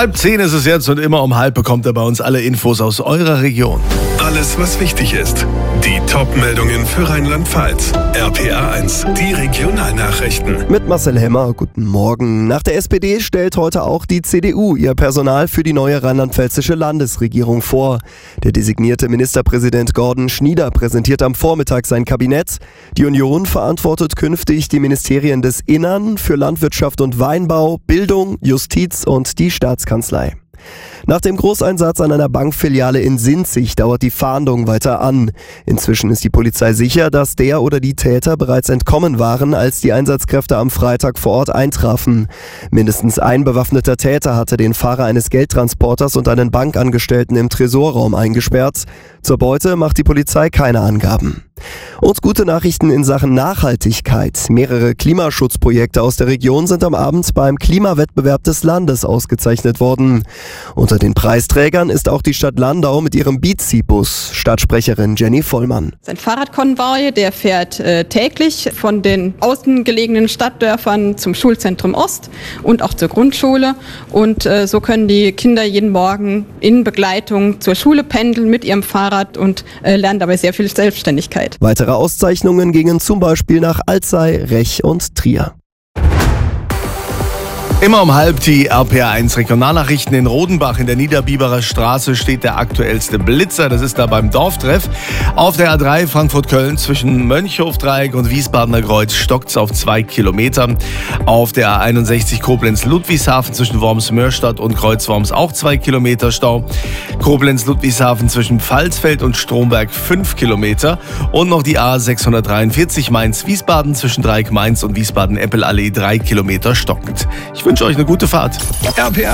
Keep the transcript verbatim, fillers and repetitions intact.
Halb zehn ist es jetzt und immer um halb bekommt ihr bei uns alle Infos aus eurer Region. Alles, was wichtig ist. Die Top-Meldungen für Rheinland-Pfalz. R P A eins, die Regionalnachrichten. Mit Marcel Hemmer, guten Morgen. Nach der S P D stellt heute auch die C D U ihr Personal für die neue rheinland-pfälzische Landesregierung vor. Der designierte Ministerpräsident Gordon Schnieder präsentiert am Vormittag sein Kabinett. Die Union verantwortet künftig die Ministerien des Innern, für Landwirtschaft und Weinbau, Bildung, Justiz und die Staatskanzlei. Nach dem Großeinsatz an einer Bankfiliale in Sinzig dauert die Fahndung weiter an. Inzwischen ist die Polizei sicher, dass der oder die Täter bereits entkommen waren, als die Einsatzkräfte am Freitag vor Ort eintrafen. Mindestens ein bewaffneter Täter hatte den Fahrer eines Geldtransporters und einen Bankangestellten im Tresorraum eingesperrt. Zur Beute macht die Polizei keine Angaben. Und gute Nachrichten in Sachen Nachhaltigkeit. Mehrere Klimaschutzprojekte aus der Region sind am Abend beim Klimawettbewerb des Landes ausgezeichnet worden. Unter den Preisträgern ist auch die Stadt Landau mit ihrem Bizi-Bus. Stadtsprecherin Jenny Vollmann. Ein Fahrradkonvoi, der fährt äh, täglich von den außen gelegenen Stadtdörfern zum Schulzentrum Ost und auch zur Grundschule. Und äh, so können die Kinder jeden Morgen in Begleitung zur Schule pendeln mit ihrem Fahrrad und äh, lernen dabei sehr viel Selbstständigkeit. Weitere Auszeichnungen gingen zum Beispiel nach Alzey, Rech und Trier. Immer um halb die R P A eins Regionalnachrichten. In Rodenbach in der Niederbiberer Straße steht der aktuellste Blitzer. Das ist da beim Dorftreff. Auf der A drei Frankfurt-Köln zwischen Mönchhofdreieck und Wiesbadener Kreuz stockt's auf zwei Kilometer. Auf der A einundsechzig Koblenz-Ludwigshafen zwischen Worms-Mörstadt und Kreuzworms auch zwei Kilometer Stau. Koblenz-Ludwigshafen zwischen Pfalzfeld und Stromberg fünf Kilometer. Und noch die A sechshundertdreiundvierzig Mainz-Wiesbaden zwischen Dreieck-Mainz und Wiesbaden-Eppelallee drei Kilometer stockend. Ich wünsche euch eine gute Fahrt. R P A